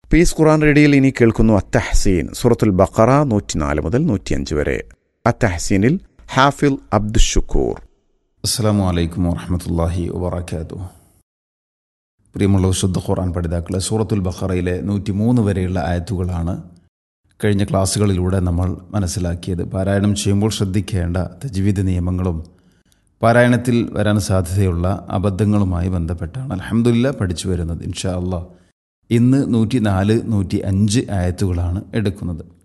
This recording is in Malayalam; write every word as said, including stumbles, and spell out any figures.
പീസ് ഖുർആൻ റേഡിയോയിൽ ഇനി കേൾക്കുന്നു അത്തഹ്സീൻ. സൂറത്തുൽ ബഖറ നൂറ്റിനാല് മുതൽ നൂറ്റിയഞ്ച് വരെ. അത്തഹ്സീനിൽ ഹാഫിൽ അബ്ദുഷുക്കൂർ. അസ്സലാമു അലൈക്കും വറഹ്മത്തുള്ളാഹി വബറകാതുഹു. പ്രിയമുള്ള ശുദ്ധ ഖുർആൻ പഠിതാക്കളെ, സൂറത്തുൽ ബഖറയിലെ നൂറ്റി മൂന്ന് വരെയുള്ള ആയത്തുകളാണ് കഴിഞ്ഞ ക്ലാസ്സുകളിലൂടെ നമ്മൾ മനസ്സിലാക്കിയത്. പാരായണം ചെയ്യുമ്പോൾ ശ്രദ്ധിക്കേണ്ട തജ്വീദ് നിയമങ്ങളും പാരായണത്തിൽ വരാൻ സാധ്യതയുള്ള അബദ്ധങ്ങളുമായി ബന്ധപ്പെട്ടാണ് അൽഹംദുലില്ലാഹ് പഠിച്ചു വരുന്നത്. ഇൻഷാ അല്ലാഹ് ഇന്ന് നൂറ്റി നാല് നൂറ്റി അഞ്ച് ആയത്തുകളാണ് എടുക്കുന്നത്.